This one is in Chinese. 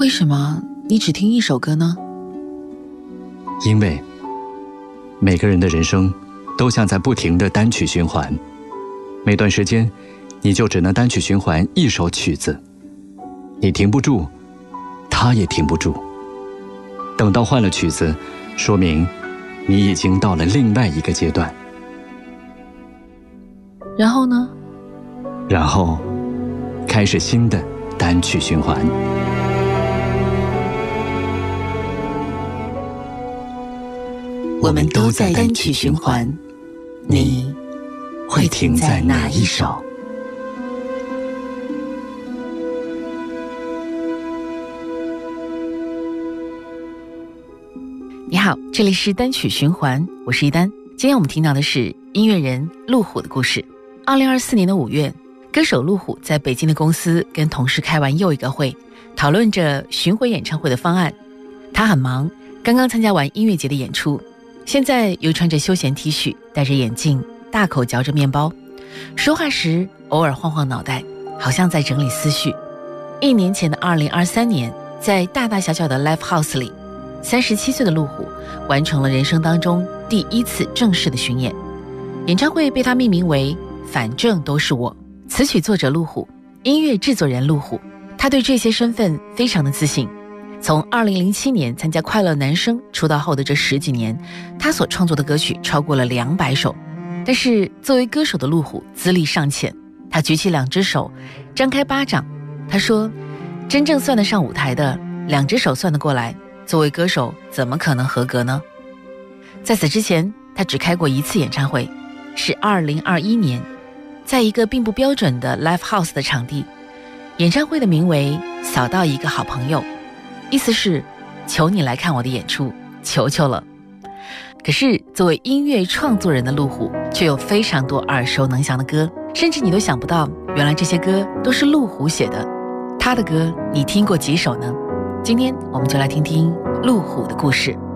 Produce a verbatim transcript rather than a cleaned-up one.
为什么你只听一首歌呢？ 因为每个人的人生都像在不停的单曲循环，每段时间你就只能单曲循环一首曲子，你停不住，他也停不住。等到换了曲子，说明你已经到了另外一个阶段。 然后呢？ 然后开始新的单曲循环。 我们都在单曲循环，你会停在哪一首？你好，这里是单曲循环，我是一丹。今天我们听到的是音乐人陆虎的故事。二零二四年的五月，歌手陆虎在北京的公司跟同事开完又一个会，讨论着巡回演唱会的方案。他很忙，刚刚参加完音乐节的演出，现在又穿着休闲 T 恤，戴着眼镜，大口嚼着面包，说话时偶尔晃晃脑袋，好像在整理思绪。一年前的二零二三年，在大大小小的 Live House 里，三十七岁的陆虎完成了人生当中第一次正式的巡演。演唱会被他命名为反正都是我，词曲作者陆虎，音乐制作人陆虎。他对这些身份非常的自信。从二零零七年参加快乐男声出道后的这十几年，他所创作的歌曲超过了两百首。但是作为歌手的陆虎资历尚浅，他举起两只手，张开巴掌，他说，真正算得上舞台的，两只手算得过来，作为歌手怎么可能合格呢？在此之前，他只开过一次演唱会，是二零二一年，在一个并不标准的 Live House 的场地。演唱会的名为扫到一个好朋友，意思是求你来看我的演出，求求了。可是作为音乐创作人的陆虎，却有非常多耳熟能详的歌，甚至你都想不到，原来这些歌都是陆虎写的。他的歌你听过几首呢？今天我们就来听听陆虎的故事。